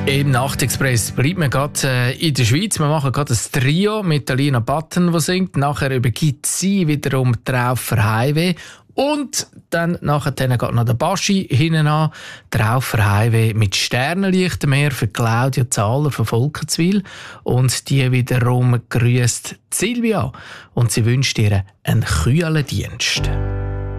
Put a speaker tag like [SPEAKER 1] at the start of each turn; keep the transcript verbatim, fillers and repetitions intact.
[SPEAKER 1] Im Nachtexpress bleibt man gerade äh, in der Schweiz. Wir machen gerade ein Trio mit Alina Button, die singt. Nachher übergibt sie wiederum «Traufer Highway». Und dann nachher geht noch der Baschi hinten an. «Traufer Highway» mit «Sternenlicht mehr» für Claudia Zahler von Volkenswil. Und die wiederum grüßt Silvia. Und sie wünscht ihr einen kühlen Dienst.